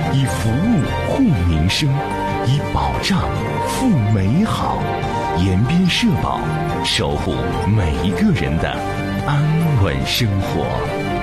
以服务护民生，以保障护美好。延边社保，守护每一个人的安稳生活。